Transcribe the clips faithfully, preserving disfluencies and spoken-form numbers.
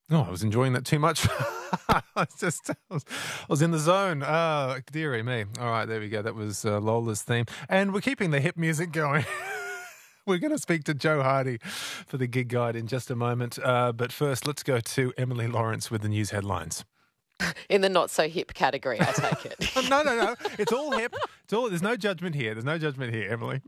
Oh, I was enjoying that too much. I was just, I was, I was in the zone. Oh, dearie me. All right, there we go. That was uh, Lola's theme. And we're keeping the hip music going. We're going to speak to Joe Hardy for the gig guide in just a moment. Uh, but first, let's go to Emily Lawrence with the news headlines. In the not so hip category, I take it. no, no, no. It's all hip. It's all. There's no judgment here. There's no judgment here, Emily.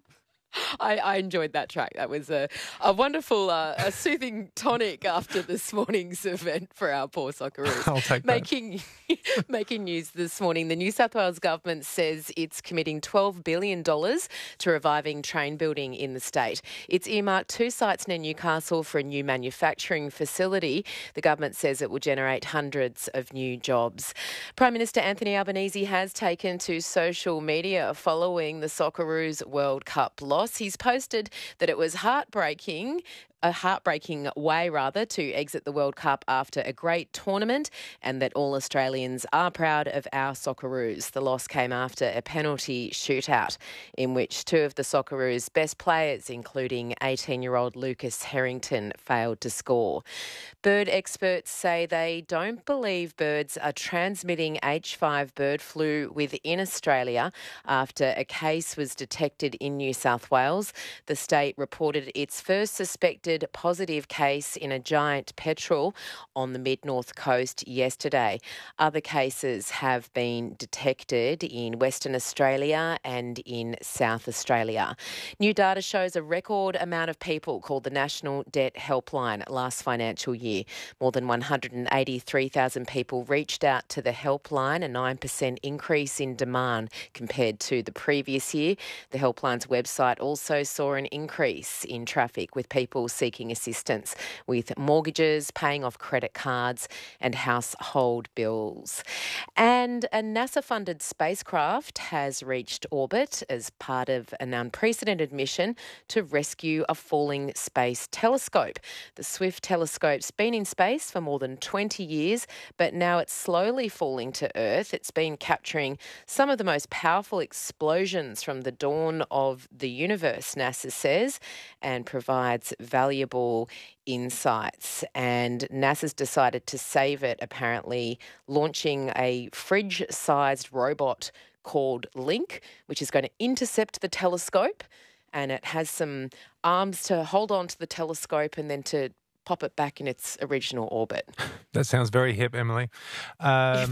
I, I enjoyed that track. That was a, a wonderful, uh, a soothing tonic after this morning's event for our poor Socceroos. I'll take that. Making, making news this morning, the New South Wales government says it's committing twelve billion dollars to reviving train building in the state. It's earmarked two sites near Newcastle for a new manufacturing facility. The government says it will generate hundreds of new jobs. Prime Minister Anthony Albanese has taken to social media following the Socceroos World Cup loss. He's posted that it was heartbreaking, a heartbreaking way rather, to exit the World Cup after a great tournament, and that all Australians are proud of our Socceroos. The loss came after a penalty shootout in which two of the Socceroos' best players, including eighteen-year-old Lucas Harrington, failed to score. Bird experts say they don't believe birds are transmitting H five bird flu within Australia after a case was detected in New South Wales. The state reported its first suspected positive case in a giant petrel on the mid-north coast yesterday. Other cases have been detected in Western Australia and in South Australia. New data shows a record amount of people called the National Debt Helpline last financial year. More than one hundred eighty-three thousand people reached out to the helpline, a nine percent increase in demand compared to the previous year. The helpline's website also saw an increase in traffic, with people seeking assistance with mortgages, paying off credit cards and household bills. And a NASA-funded spacecraft has reached orbit as part of an unprecedented mission to rescue a falling space telescope. The Swift telescope's been in space for more than twenty years, but now it's slowly falling to Earth. It's been capturing some of the most powerful explosions from the dawn of the universe, NASA says, and provides valuable insights. And NASA's decided to save it, apparently launching a fridge-sized robot called Link, which is going to intercept the telescope, and it has some arms to hold on to the telescope and then to pop it back in its original orbit. That sounds very hip, Emily. Um,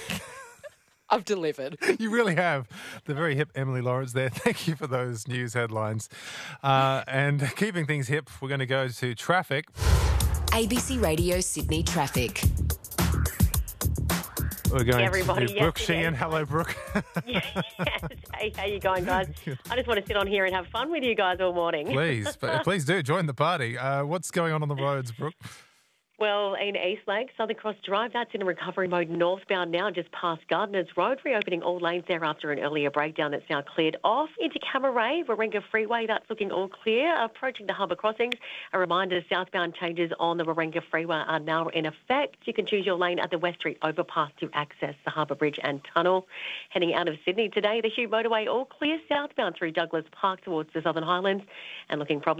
I've delivered. You really have. The very hip Emily Lawrence there. Thank you for those news headlines. Uh, and keeping things hip, we're going to go to traffic. A B C Radio Sydney traffic. We're going Everybody, to yes, Brooke yes. Sheehan. Hello, Brooke. Yes. Hey, how you going, guys? I just want to sit on here and have fun with you guys all morning. Please, please do join the party. Uh, what's going on on the roads, Brooke? Well, in Eastlake, Southern Cross Drive, that's in a recovery mode northbound now, just past Gardeners Road, reopening all lanes there after an earlier breakdown that's now cleared off. Into Camaray, Warringah Freeway, that's looking all clear. Approaching the harbour crossings, a reminder southbound changes on the Warringah Freeway are now in effect. You can choose your lane at the West Street overpass to access the Harbour Bridge and Tunnel. Heading out of Sydney today, the Hugh Motorway all clear southbound through Douglas Park towards the Southern Highlands, and looking probably